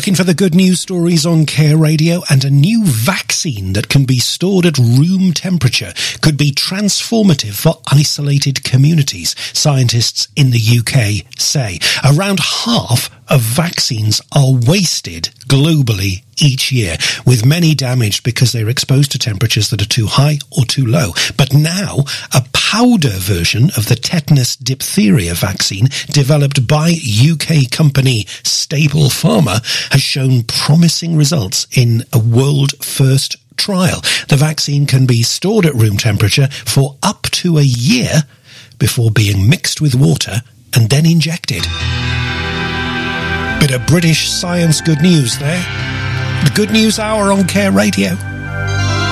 Looking for the good news stories on Care Radio? And a new vaccine that can be stored at room temperature could be transformative for isolated communities, scientists in the UK say. Around half of vaccines are wasted globally each year, with many damaged because they're exposed to temperatures that are too high or too low. But now, a powder version of the tetanus diphtheria vaccine developed by UK company Staple Pharma has shown promising results in a world-first trial. The vaccine can be stored at room temperature for up to a year before being mixed with water and then injected. Bit of British science good news there. The Good News Hour on Care Radio.